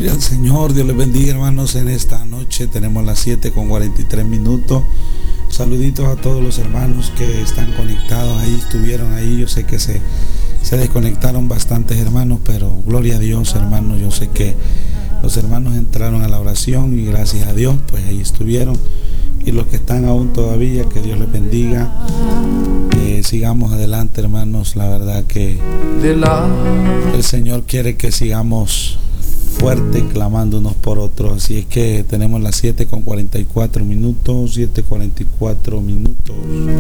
Gloria al Señor, Dios les bendiga, hermanos. En esta noche tenemos las 7:43. Saluditos a todos los hermanos que están conectados ahí, estuvieron ahí. Yo sé que se desconectaron bastantes hermanos, pero gloria a Dios, hermanos. Yo sé que los hermanos entraron a la oración y gracias a Dios, pues ahí estuvieron. Y los que están aún todavía, que Dios les bendiga. Sigamos adelante, hermanos. La verdad que el Señor quiere que sigamos fuerte clamando unos por otros. Así es que tenemos las 7:44. 7:44.